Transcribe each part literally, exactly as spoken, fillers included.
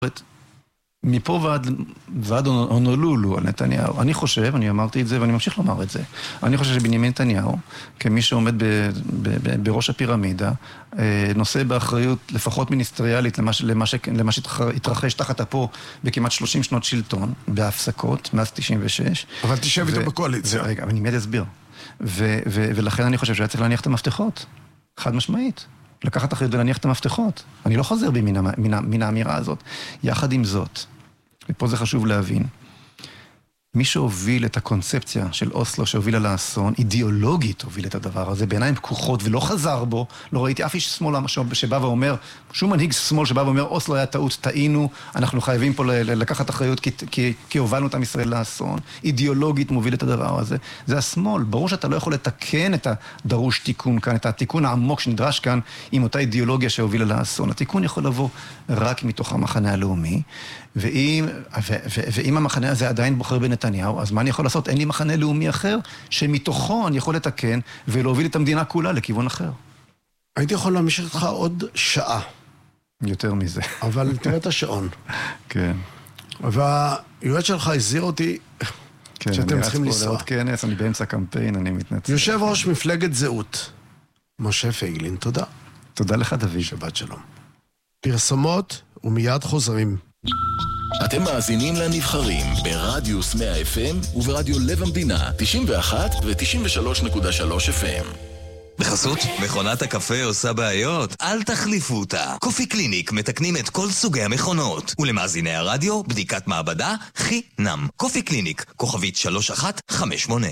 מפה ועד, ועד הונולולו על נתניהו. אני חושב, אני אמרתי את זה ואני ממשיך לומר את זה, אני חושב שבנימין נתניהו, כמי שעומד ב, ב, ב, בראש הפירמידה, נושא באחריות לפחות מיניסטריאלית למה, למה, ש, למה שהתרחש תחת אפו בכמעט שלושים שנות שלטון, בהפסקות, מאז תשעים ושש. אבל תשב איתו בקואליציה. רגע, אני מיד אסביר. ו, ו, ולכן אני חושב שהיה צריך להניח את המפתחות. חד משמעית. לקחת אחריות ולהניח את המפתחות. אני לא חוזר בי מן, מן, מן האמירה הזאת. יחד עם זאת, ופה זה חשוב להבין, מי שהוביל את הקונספציה של אוסלו שהובילה לאסון, אידיאולוגית הוביל את הדבר הזה, בעיניים פקוחות ולא חזר בו, לא ראיתי אף איש שמאל שבא ואומר, שום מנהיג שמאל שבא ואומר, אוסלו היה טעות, טעינו, אנחנו חייבים פה לקחת אחריות כי, כי, כי הובלנו את עם ישראל לאסון, אידיאולוגית מוביל את הדבר הזה. זה השמאל, ברור שאתה לא יכול לתקן את הדרוש תיקון כאן, את התיקון העמוק שנדרש כאן עם אותה אידיאולוגיה שהובילה לאסון. התיקון יכול לבוא רק מתוך המחנה הלאומי, ואם, ו, ו, ואם המחנה הזה עדיין בוחר בנתניהו, אז מה אני יכול לעשות? אין לי מחנה לאומי אחר, שמתוכו אני יכול לתקן ולהוביל את המדינה כולה לכיוון אחר. הייתי יכול להמשיך איתך עוד שעה. יותר מזה. אבל תראה את השעון. כן. והיועץ שלך הזהיר אותי כן, שאתם צריכים לנסוע. עוד כנס, אני באמצע קמפיין, אני מתנצל. יושב ראש מפלגת זהות, משה פייגלין, תודה. תודה לך דוד. שבת שלום. פרסומות ומיד חוזרים. אתם מאזינים לנבחרים ברדיוס מאה אף אם וברדיו לב המדינה תשעים ואחת ו-תשעים ושלוש נקודה שלוש אף אם. בחסות, מכונת הקפה עושה בעיות? אל תחליפו אותה. קופי קליניק מתקנים את כל סוגי המכונות. ולמאזיני הרדיו, בדיקת מעבדה חינם. קופי קליניק, כוכבית שלוש אחת חמש שמונה.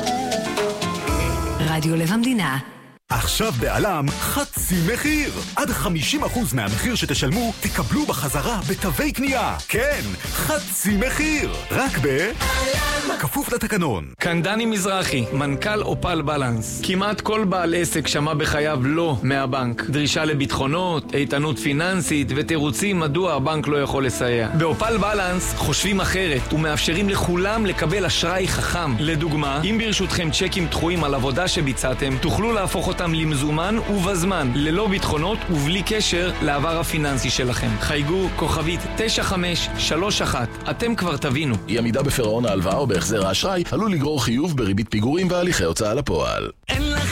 רדיו לב המדינה. עכשיו בעלם חצי מחיר. עד חמישים אחוז מהמחיר שתשלמו תקבלו בחזרה בתווי קנייה. כן, חצי מחיר. רק בעלם. כפוף לתקנון. כאן דני מזרחי, מנכ"ל אופל בלנס. כמעט כל בעל עסק שמע בחייו לא מהבנק. דרישה לביטחונות, איתנות פיננסית ותירוצים מדוע הבנק לא יכול לסייע. באופל בלנס חושבים אחרת ומאפשרים לכולם לקבל אשראי חכם. לדוגמה, אם ברשותכם צ'קים דחויים על עבודה שביצעתם, תוכלו להפוך אותם למזומן ובזמן, ללא ביטחונות ובלי קשר לעבר הפיננסי שלכם. חייגו כוכבית תשע חמש שלוש אחת. אתם כבר תבינו. אי עמידה בפירעון ההלוואה או בהחזר האשראי עלול לגרור חיוב בריבית פיגורים והליכי הוצאה לפועל. אין